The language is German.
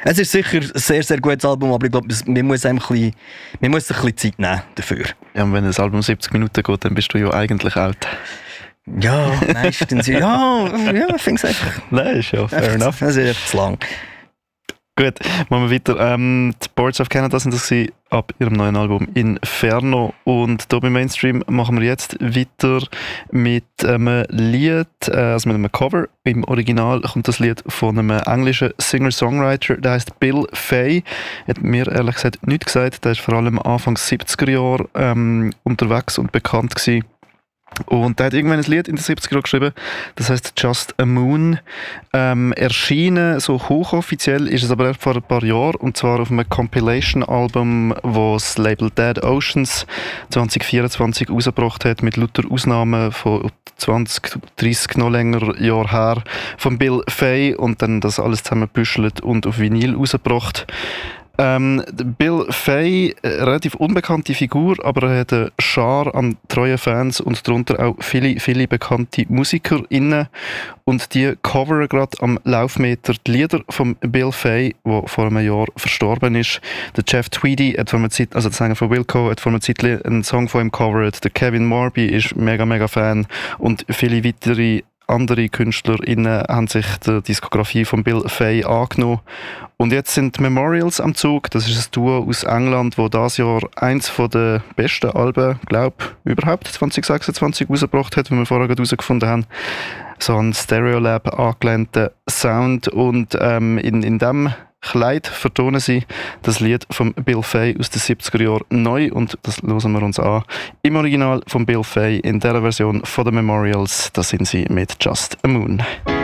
Es ist sicher ein sehr, sehr gutes Album, aber ich glaube, man muss sich ein bisschen Zeit nehmen dafür. Ja, und wenn ein Album 70 Minuten geht, dann bist du ja eigentlich alt. Ja, meistens. ja, ich finde es einfach... Nein, ist ja fair enough. Das ist einfach zu lang. Gut, machen wir weiter. Die Boards of Canada sind das ab ihrem neuen Album Inferno. Und hier beim Mainstream machen wir jetzt weiter mit einem Lied, also mit einem Cover. Im Original kommt das Lied von einem englischen Singer-Songwriter, der heißt Bill Fay. Hat mir ehrlich gesagt nichts gesagt. Der war vor allem Anfang 70er Jahre unterwegs und bekannt gewesen. Und er hat irgendwann ein Lied in den 70er Jahren geschrieben, das heisst Just a Moon. Erschienen, so hochoffiziell, ist es aber erst vor ein paar Jahren, und zwar auf einem Compilation-Album, das das Label Dead Oceans 2024 rausgebracht hat, mit lauter Ausnahmen von 20, 30 noch länger Jahre her, von Bill Fay, und dann das alles zusammengebüschelt und auf Vinyl rausgebracht. Bill Fay, relativ unbekannte Figur, aber er hat eine Schar an treuen Fans und darunter auch viele, viele bekannte MusikerInnen. Und die coveren gerade am Laufmeter die Lieder von Bill Fay, der vor einem Jahr verstorben ist. Der Jeff Tweedy, hat vor einer Zeit, also der Sänger von Wilco, hat vor einer Zeit einen Song von ihm covered. Der Kevin Morby ist mega, mega Fan. Und viele weitere andere KünstlerInnen haben sich der Diskografie von Bill Fay angenommen. Und jetzt sind Memorials am Zug. Das ist ein Duo aus England, das dieses Jahr eins der besten Alben, glaube ich, überhaupt 2026 rausgebracht hat, wie wir vorher herausgefunden haben. So ein Stereolab angelehnten Sound. Und in dem Kleid vertonen sie das Lied von Bill Fay aus den 70er Jahren neu, und das hören wir uns an. Im Original von Bill Fay, in dieser Version von den Memorials, da sind sie mit Just a Moon.